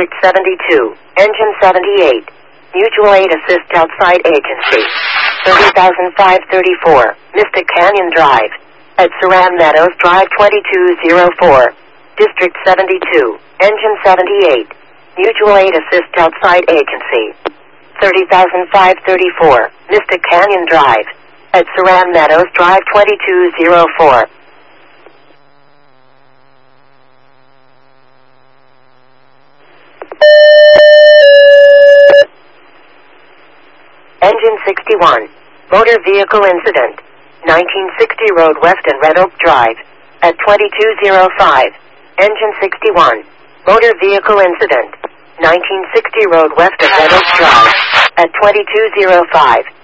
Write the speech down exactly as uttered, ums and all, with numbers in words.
District seventy-two, Engine seventy-eight. Mutual Aid Assist Outside Agency. thirty thousand five hundred thirty-four, Mystic Canyon Drive. At Saran Meadows Drive twenty-two oh four. District seventy-two, Engine seventy-eight. Mutual Aid Assist Outside Agency. thirty thousand five hundred thirty-four, Mystic Canyon Drive. At Saran Meadows Drive twenty-two oh four. Engine sixty-one. Motor Vehicle Incident. nineteen sixty Road West and Red Oak Drive. At twenty-two oh five. Engine sixty-one. Motor Vehicle Incident. nineteen sixty Road West and Red Oak Drive. At twenty-two oh five.